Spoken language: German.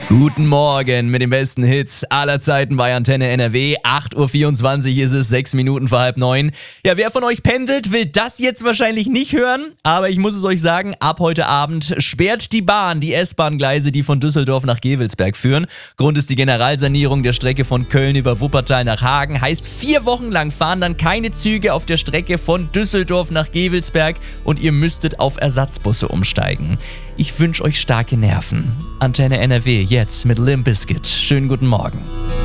Guten Morgen mit den besten Hits aller Zeiten bei Antenne NRW. 8.24 Uhr ist es, 6 Minuten vor 8:30. Ja, wer von euch pendelt, will das jetzt wahrscheinlich nicht hören. Aber ich muss es euch sagen, ab heute Abend sperrt die Bahn die S-Bahn-Gleise, die von Düsseldorf nach Gevelsberg führen. Grund ist die Generalsanierung der Strecke von Köln über Wuppertal nach Hagen. Heißt, 4 Wochen lang fahren dann keine Züge auf der Strecke von Düsseldorf nach Gevelsberg und ihr müsstet auf Ersatzbusse umsteigen. Ich wünsche euch starke Nerven. Antenne NRW jetzt mit Limp Bizkit. Schönen guten Morgen.